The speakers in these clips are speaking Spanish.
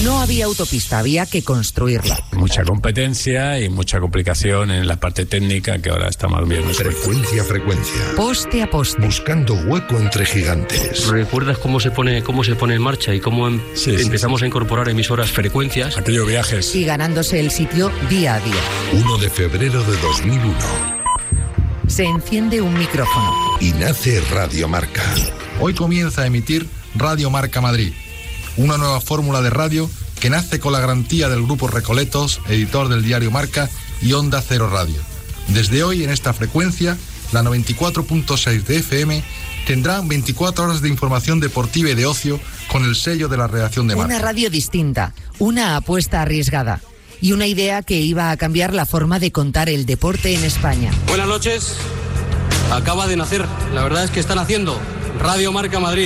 No había autopista, había que construirla. Mucha competencia y mucha complicación en la parte técnica, que ahora está más bien. Frecuencia. Poste a poste. Buscando hueco entre gigantes. ¿Recuerdas cómo se pone en marcha y cómo empezamos a incorporar emisoras, frecuencias? Aquellos viajes. Y ganándose el sitio día a día. 1 de febrero de 2001. Se enciende un micrófono. Y nace Radio Marca. Hoy comienza a emitir Radio Marca Madrid. Una nueva fórmula de radio que nace con la garantía del Grupo Recoletos, editor del diario Marca, y Onda Cero Radio. Desde hoy, en esta frecuencia, la 94.6 de FM, tendrá 24 horas de información deportiva y de ocio con el sello de la redacción de Marca. Una radio distinta, una apuesta arriesgada y una idea que iba a cambiar la forma de contar el deporte en España. Buenas noches. Acaba de nacer, la verdad es que está naciendo Radio Marca Madrid.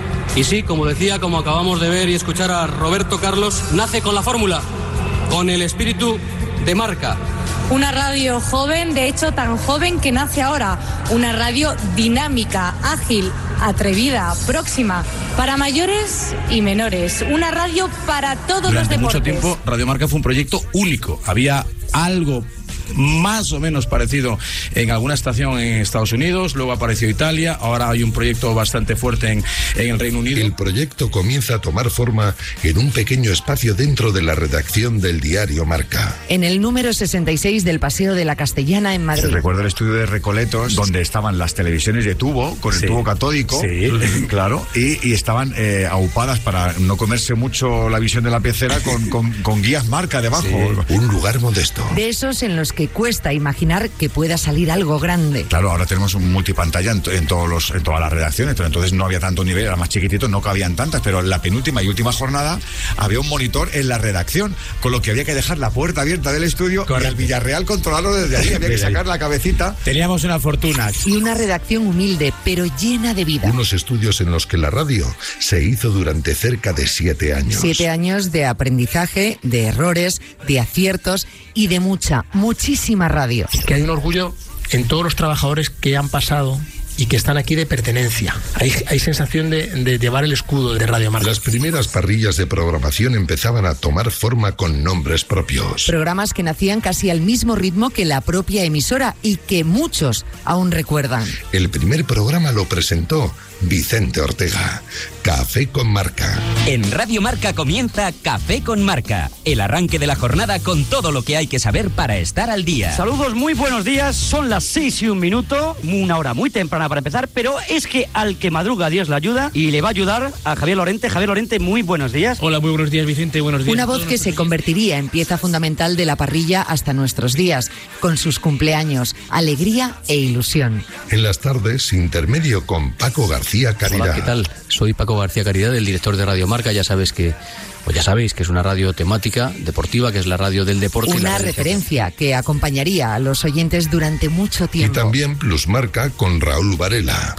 Y sí, como decía, como acabamos de ver y escuchar a Roberto Carlos, nace con la fórmula, con el espíritu de Marca. Una radio joven, de hecho tan joven que nace ahora. Una radio dinámica, ágil, atrevida, próxima, para mayores y menores. Una radio para todos los deportes. Durante mucho tiempo Radio Marca fue un proyecto único. Había algo más o menos parecido en alguna estación en Estados Unidos, luego apareció Italia, ahora hay un proyecto bastante fuerte en el Reino Unido. El proyecto comienza a tomar forma en un pequeño espacio dentro de la redacción del diario Marca. En el número 66 del Paseo de la Castellana en Madrid. Recuerdo el estudio de Recoletos, donde estaban las televisiones de tubo, con el tubo catódico, claro, y estaban aupadas para no comerse mucho la visión de la pecera con guías Marca debajo. Sí. Un lugar modesto. De esos en los que cuesta imaginar que pueda salir algo grande. Claro, ahora tenemos un multipantalla en todas las redacciones, pero entonces no había tanto nivel, era más chiquitito, no cabían tantas, pero en la penúltima y última jornada había un monitor en la redacción, con lo que había que dejar la puerta abierta del estudio. Correcto. Y al Villarreal controlarlo desde ahí, había que sacar la cabecita. Teníamos una fortuna. Y una redacción humilde, pero llena de vida. Unos estudios en los que la radio se hizo durante cerca de 7 años. 7 años de aprendizaje, de errores, de aciertos y de muchísima radio. Que hay un orgullo en todos los trabajadores que han pasado y que están aquí de pertenencia. Hay sensación de llevar el escudo de Radio Marca. Las primeras parrillas de programación empezaban a tomar forma con nombres propios. Programas que nacían casi al mismo ritmo que la propia emisora y que muchos aún recuerdan. El primer programa lo presentó Vicente Ortega. Café con Marca. En Radio Marca comienza Café con Marca, el arranque de la jornada con todo lo que hay que saber para estar al día. Saludos, muy buenos días. Son las 6:01, una hora muy temprana para empezar, pero es que al que madruga Dios le ayuda y le va a ayudar a Javier Lorente. Javier Lorente, muy buenos días. Hola, muy buenos días, Vicente, buenos días. Una voz que se convertiría en pieza fundamental de la parrilla hasta nuestros días, con sus cumpleaños, alegría e ilusión. En las tardes, intermedio con Paco García Caridad. Hola, ¿qué tal? Soy Paco García Caridad, el director de Radio Marca. Ya sabéis que es una radio temática, deportiva, que es la radio del deporte. Una referencia que acompañaría a los oyentes durante mucho tiempo. Y también Plus Marca con Raúl Varela.